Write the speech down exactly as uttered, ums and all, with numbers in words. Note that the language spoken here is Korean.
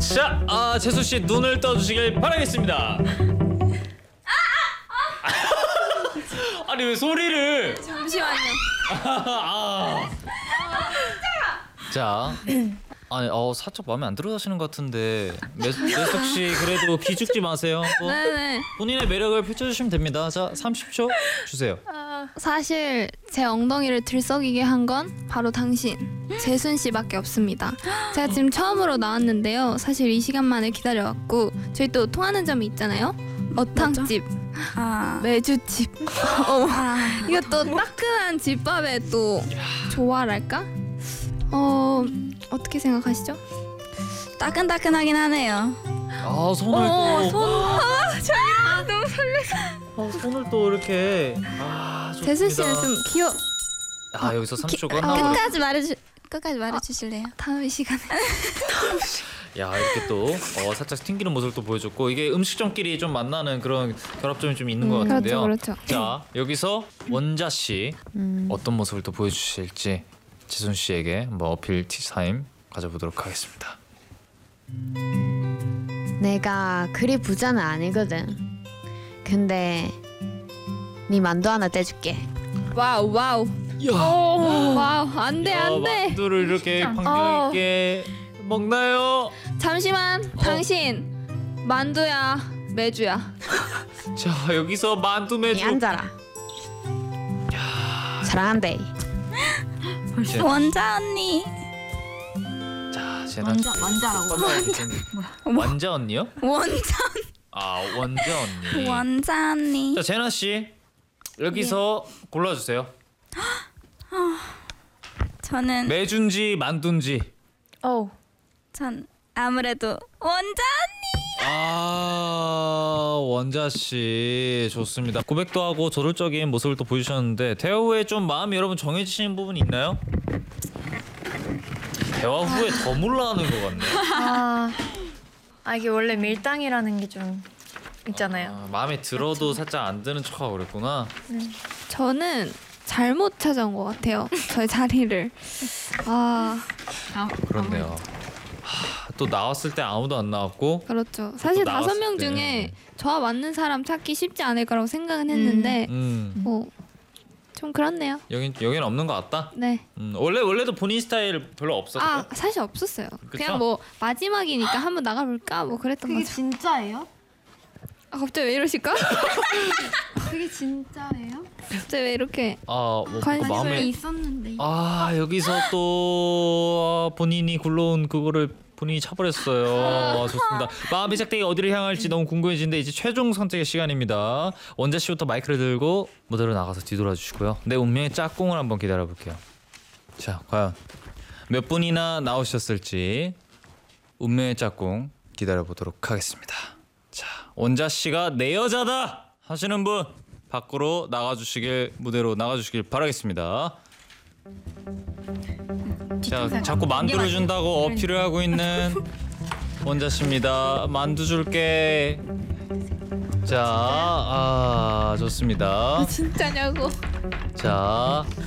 자, 아, 재수 씨 눈을 떠주시길 바라겠습니다. 아니 왜 소리를? 잠시만요. 아. 자, 아니 어 살짝 마음에 안 들어하시는 것 같은데 매숙 씨 그래도 기죽지 마세요. 뭐 네네. 본인의 매력을 펼쳐주시면 됩니다. 자, 삼십 초 주세요. 사실 제 엉덩이를 들썩이게 한 건 바로 당신 재순 씨밖에 없습니다. 제가 지금 처음으로 나왔는데요. 사실 이 시간만을 기다려왔고 저희 또 통하는 점이 있잖아요. 어탕집, 아, 매주집. 어, 이것도 따끈한 집밥에 또 조화랄까? 어 어떻게 생각하시죠? 따끈따끈하긴 하네요. 아 손을 어, 또 손. 아, 저 너무 설레서. 아, 손을 또 이렇게 아 좋습니다. 재순 씨는 좀 귀여. 아 여기서 삼십 초가 어. 끝나고 끝까지 말해주 끝까지 말해주실래요? 다음 시간에. 야 이렇게 또 어, 살짝 튕기는 모습을 또 보여줬고 이게 음식점끼리 좀 만나는 그런 결합점이 좀 있는 것 음, 같은데요. 그렇죠, 그렇죠. 자 여기서 원자 씨 음. 어떤 모습을 또 보여주실지 재순 씨에게 뭐 어필 티타임 가져보도록 하겠습니다. 내가 그리 부자는 아니거든. 근데 네 만두 하나 떼줄게. 와우 와우. 야, 와우 안돼 야, 안돼. 만두를 이렇게 어. 방금 있게 먹나요? 잠시만 당신 만두야 매주야. 자 여기서 만두 니 매주. 앉아라. 사랑한대. 제- 원자 언니. 자 제가 완자 완자라고. 원자 언니요? 원자 아 원자 언니. 원자 언니. 자 제나 씨 여기서 골라주세요. 저는 매준지 만두인지. 어. 전 아무래도 원자 언니. 아 원자 씨 좋습니다. 고백도 하고 저돌적인 모습을 또 보여주셨는데 대화 후에 좀 마음이 여러분 정해지시는 부분이 있나요? 대화 후에 더 몰라하는 것 같네. 아, 아 이게 원래 밀당이라는 게 좀 있잖아요. 아, 마음에 들어도 살짝 안 드는 척하고 그랬구나. 저는 잘못 찾아온 것 같아요. 저의 자리를. 아 그렇네요. 하, 또 나왔을 때 아무도 안 나왔고 그렇죠. 사실 나왔을 다섯 명 때. 중에 저와 맞는 사람 찾기 쉽지 않을 거라고 생각은 했는데 음 뭐 좀 그렇네요. 여긴 여기는 없는 것 같다. 네. 음, 원래 원래도 본인 스타일 별로 없었어요. 아 사실 없었어요. 그쵸? 그냥 뭐 마지막이니까 한번 나가볼까 뭐 그랬던 거죠. 진짜예요? 아 갑자기 왜 이러실까? 그게 진짜예요? 갑자기 왜 이렇게 아, 뭐 관심이 그 마음에 있었는데. 아 여기서 또 본인이 굴러온 그거를 본인이 차버렸어요. 아, 좋습니다. 마음의 짝대기 어디를 향할지 너무 궁금해지는데 이제 최종 선택의 시간입니다. 원자 씨부터 마이크를 들고 무대로 나가서 뒤돌아 주시고요. 내 운명의 짝꿍을 한번 기다려 볼게요. 자 과연 몇 분이나 나오셨을지 운명의 짝꿍 기다려 보도록 하겠습니다. 자 원자 씨가 내 여자다 하시는 분 밖으로 나가주시길 무대로 나가주시길 바라겠습니다. 자 자꾸 만두를 준다고 어필을 하고 있는 원자 씨입니다. 만두 줄게. 자, 아 좋습니다. 진짜냐고. 자